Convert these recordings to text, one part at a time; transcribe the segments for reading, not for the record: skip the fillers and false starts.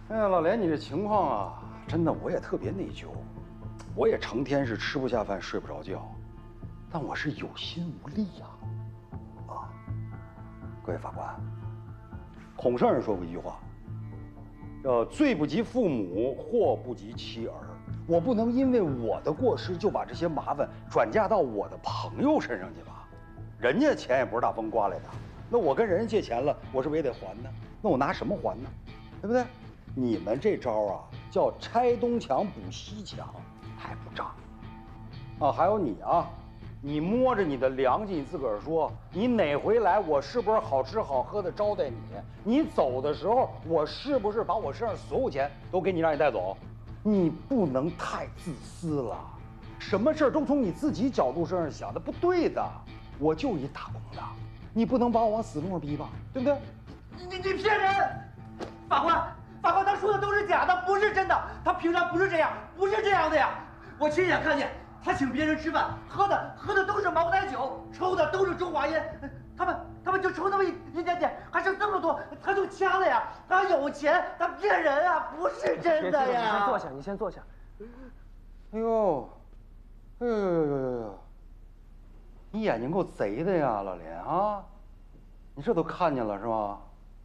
哎呀，老连，你这情况啊，真的我也特别内疚，我也成天是吃不下饭、睡不着觉，但我是有心无力呀。啊，各位法官，孔圣人说过一句话，叫“罪不及父母，祸不及妻儿”。我不能因为我的过失就把这些麻烦转嫁到我的朋友身上去吧？人家钱也不是大风刮来的，那我跟人家借钱了，我是不是也得还呢？那我拿什么还呢？对不对？你们这招啊，叫拆东墙补西墙，还不仗啊？还有你啊，你摸着你的良心，你自个儿说，你哪回来，我是不是好吃好喝的招待你？你走的时候，我是不是把我身上所有钱都给你，让你带走？你不能太自私了，什么事儿都从你自己角度上想，那不对的。我就一打工的，你不能把我往死路上逼吧，对不对？ 你骗人！法官，他说的都是假的，不是真的。他平常不是这样，不是这样的呀。我亲眼看见他请别人吃饭，喝的都是茅台酒，抽的都是中华烟。他们就抽那么一点点，还剩这么多，他就掐了呀。他有钱，他骗人啊，不是真的呀。 你先坐下，你先坐下。 哎呦，哎呦呦呦呦呦！你眼睛够贼的呀，老连啊！你这都看见了是吧？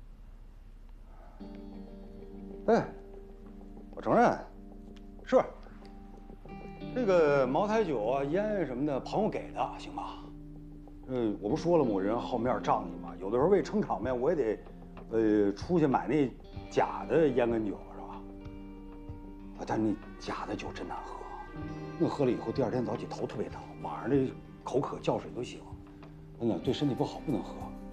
哎，我承认，是这个茅台酒啊、烟什么的，朋友给的，行吧？我不说了吗？我人好面仗义嘛，有的时候为撑场面，我也得，出去买那假的烟跟酒，是吧？啊，但是那假的酒真难喝，那喝了以后第二天早起头特别疼，晚上这口渴叫水都醒，真的对身体不好，不能喝。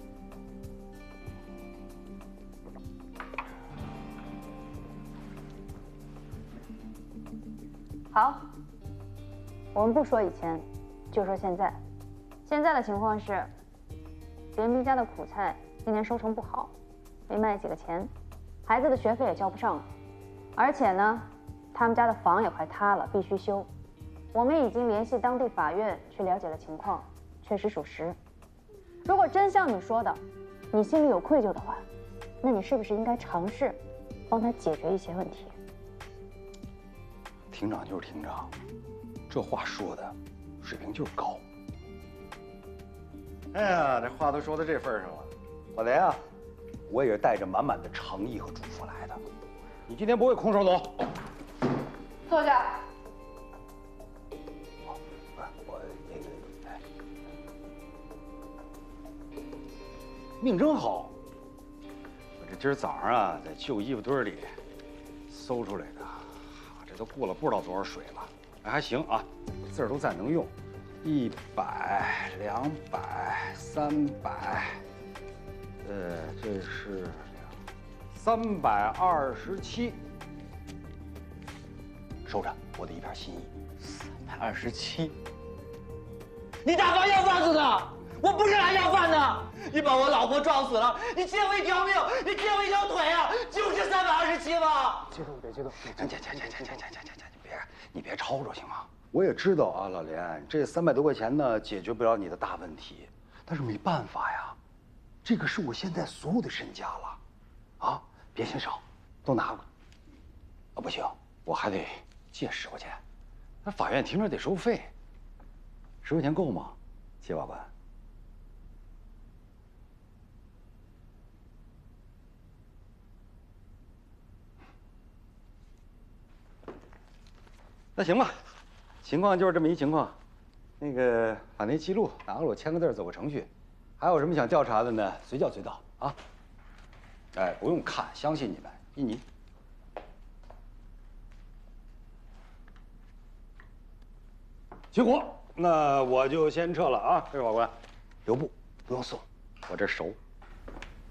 好，我们不说以前，就说现在。现在的情况是，袁斌家的苦菜今年收成不好，没卖几个钱，孩子的学费也交不上了，而且呢，他们家的房也快塌了，必须修。我们已经联系当地法院去了解了情况，确实属实。如果真像你说的，你心里有愧疚的话，那你是不是应该尝试帮他解决一些问题？ 庭长就是庭长，这话说的水平就是高。哎呀，这话都说到这份上了，老雷啊，我也是带着满满的诚意和祝福来的。你今天不会空手走。 坐下。 我那个，哎，命真好。我这今儿早上啊，在旧衣服堆里搜出来的，这都过了不知道多少水了，还行啊，字儿都再能用。100、200、300，这是327，收着我的一片心意。 327，你打算要饭子的？我不是来要饭的！你把我老婆撞死了，你欠我一条命，你欠我一条腿啊！就是327吗？ 激动，别激动。 你别吵吵行吗？我也知道啊，老连，这300多块钱呢，解决不了你的大问题，但是没办法呀，这个是我现在所有的身家了，啊，别嫌少，都拿过来。啊，不行，我还得借10块钱，那法院听着得收费，10块钱够吗，谢法官？那行吧。情况就是这么一情况，那个把那记录拿过来，我签个字，走个程序。还有什么想调查的呢？随叫随到啊！哎，不用看，相信你们，依你。结果，那我就先撤了啊，这位法官，留步，不用送，我这熟。